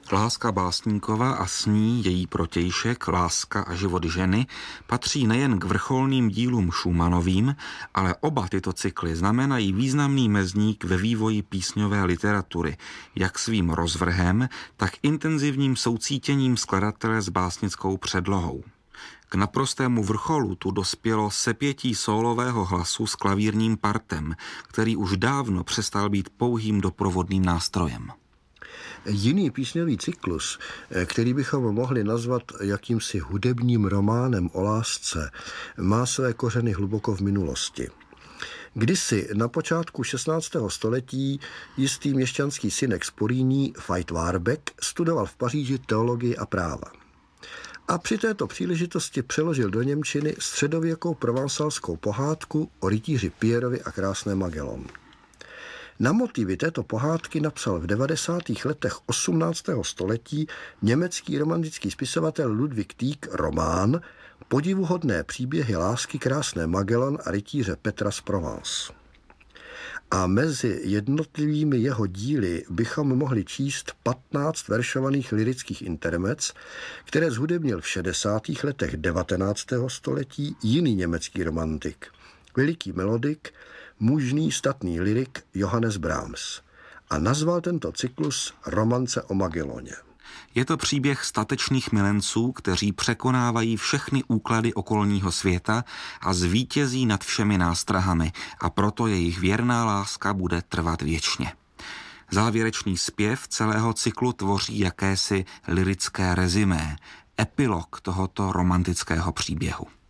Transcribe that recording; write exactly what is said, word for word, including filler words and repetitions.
Láska básníkova a s ní její protějšek Láska a život ženy patří nejen k vrcholným dílům Schumannovým, ale oba tyto cykly znamenají významný mezník ve vývoji písňové literatury, jak svým rozvrhem, tak intenzivním soucítěním skladatele s básnickou předlohou. K naprostému vrcholu tu dospělo sepětí sólového hlasu s klavírním partem, který už dávno přestal být pouhým doprovodným nástrojem. Jiný písňový cyklus, který bychom mohli nazvat jakýmsi hudebním románem o lásce, má své kořeny hluboko v minulosti. Kdysi na počátku šestnáctého století jistý měšťanský synek z Poríní Veit Warbeck studoval v Paříži teologii a práva. A při této příležitosti přeložil do němčiny středověkou provansalskou pohádku o rytíři Pierrovi a krásné Magellan. Na motivy této pohádky napsal v devadesátých letech osmnáctého století německý romantický spisovatel Ludwig Tieck román Podivuhodné příběhy lásky krásné Magellan a rytíře Petra z Provence. A mezi jednotlivými jeho díly bychom mohli číst patnáct veršovaných lyrických intermec, které zhudebnil v šedesátých letech devatenáctého století jiný německý romantik, veliký melodik, mužný statný lyrik Johannes Brahms, a nazval tento cyklus Romance o Magellaně. Je to příběh statečných milenců, kteří překonávají všechny úklady okolního světa a zvítězí nad všemi nástrahami, a proto jejich věrná láska bude trvat věčně. Závěrečný zpěv celého cyklu tvoří jakési lyrické rezimé, epilog tohoto romantického příběhu.